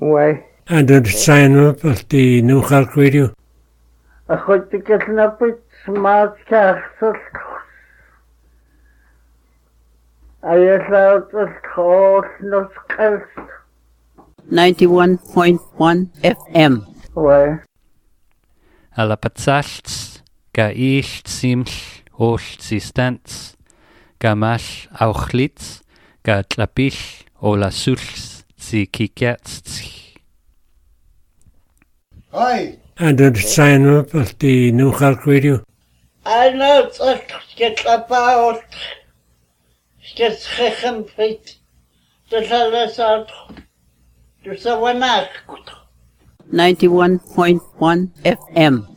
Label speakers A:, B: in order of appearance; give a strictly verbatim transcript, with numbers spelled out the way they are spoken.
A: Why?
B: And the sign up of the New Halk Radio.
A: I got to get a bit smart castle. I allowed the horse not cast.
C: ninety-one point one F M.
A: Why?
D: Alla patsalts, ga icht simch, hosh sistants, ga mash auchlitz, ga tlapich, o la sulch, zi kikats.
E: Hi.
B: And the sign up of the New Halk Radio.
A: I know to get about. Get schechem fit. There's a lesson. There's a one.
C: ninety-one point one F M.